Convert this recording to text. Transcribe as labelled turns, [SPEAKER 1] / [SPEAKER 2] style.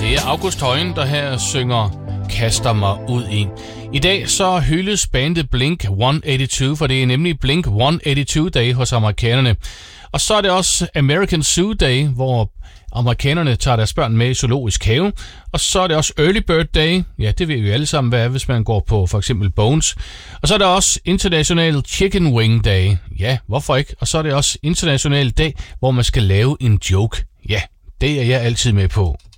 [SPEAKER 1] Det er August Højen, der her synger Kaster mig ud i. I dag så hyldes bandet Blink-182, for det er nemlig Blink-182 Day hos amerikanerne. Og så er det også American Zoo Day, hvor amerikanerne tager deres børn med i zoologisk have. Og så er det også Early Bird Day. Ja, det ved vi alle sammen, hvad er, hvis man går på for eksempel Bones. Og så er der også International Chicken Wing Day. Ja, hvorfor ikke? Og så er det også International Dag, hvor man skal lave en joke. Ja, det er jeg altid med på.